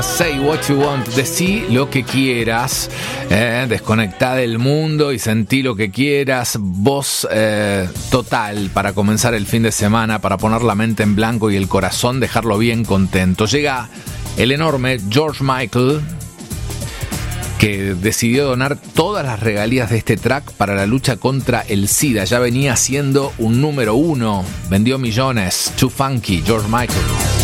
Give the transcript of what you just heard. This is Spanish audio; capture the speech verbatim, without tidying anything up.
Say what you want, decí lo que quieras, eh, desconectá del mundo y sentí lo que quieras. Voz eh, total para comenzar el fin de semana, para poner la mente en blanco y el corazón dejarlo bien contento. Llega el enorme George Michael, que decidió donar todas las regalías de este track para la lucha contra el SIDA. Ya venía siendo un número uno, vendió millones. Too Funky, George Michael.